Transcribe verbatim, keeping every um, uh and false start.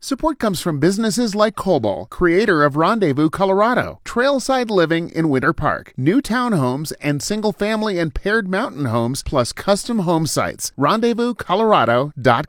Support comes from businesses like Cobol, creator of Rendezvous, Colorado, Trailside Living in Winter Park, new townhomes and single-family and paired mountain homes, plus custom home sites. rendezvous colorado dot com.